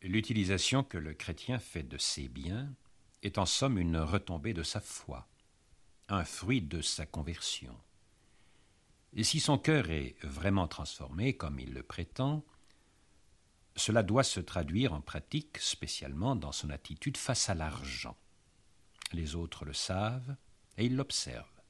L'utilisation que le chrétien fait de ses biens est en somme une retombée de sa foi, un fruit de sa conversion. Et si son cœur est vraiment transformé, comme il le prétend, cela doit se traduire en pratique, spécialement dans son attitude face à l'argent. Les autres le savent et ils l'observent.